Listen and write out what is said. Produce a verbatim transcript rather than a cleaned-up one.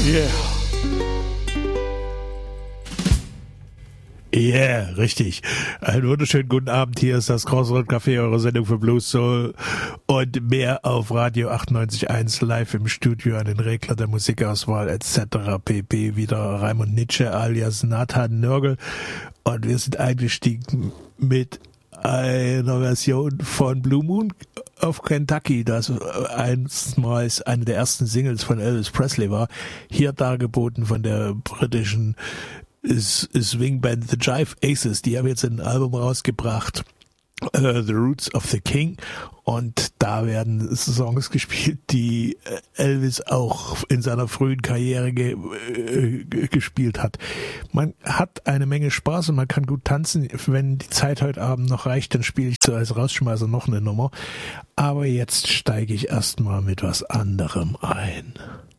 Yeah. Yeah, richtig. Einen wunderschönen guten Abend. Hier ist das Crossroad Café, eure Sendung für Blues Soul und mehr auf Radio achtundneunzig Komma eins live im Studio an den Regler der Musikauswahl et cetera pp. Wieder Raimund Nitsche alias Nathan Nörgel und wir sind eingestiegen mit einer Version von Blue Moon of Kentucky, das einstmals eine der ersten Singles von Elvis Presley war, hier dargeboten von der britischen Swingband The Jive Aces. Die haben jetzt ein Album rausgebracht, uh, The Roots of the King, und da werden Songs gespielt, die Elvis auch in seiner frühen Karriere ge- äh, gespielt hat. Man hat eine Menge Spaß und man kann gut tanzen. Wenn die Zeit heute Abend noch reicht, dann spiele ich so als Rausschmeißer noch eine Nummer. Aber jetzt steige ich erstmal mit was anderem ein.